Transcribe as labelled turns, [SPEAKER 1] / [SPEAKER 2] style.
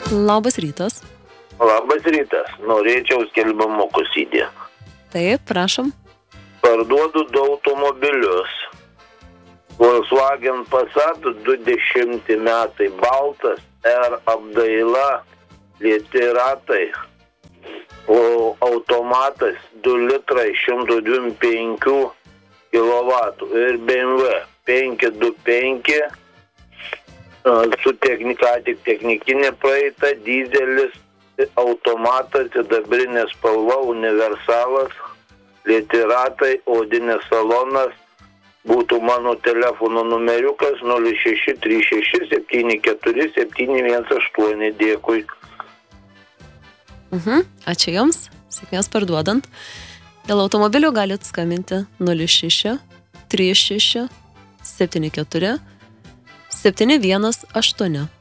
[SPEAKER 1] Labas rytas.
[SPEAKER 2] Labas rytas. Norėčiau skelbimukus įdėti.
[SPEAKER 1] Taip, prašom.
[SPEAKER 2] Parduodu du automobilius. Volkswagen Passat 20 metai baltas, R apdaila, lieti ratai, o automatas 2 litrai 125 kW ir BMW 525 su technikinė praeita, dizelis, automatas, sidabrinė spalva, universalas, lieti ratai, odinis salonas. Būtų mano telefono numeriukas 0636747118. Dėkui.
[SPEAKER 1] Ačiū Jums. Sėkmės parduodant. Dėl automobilio galit skambinti 06 36 74 718.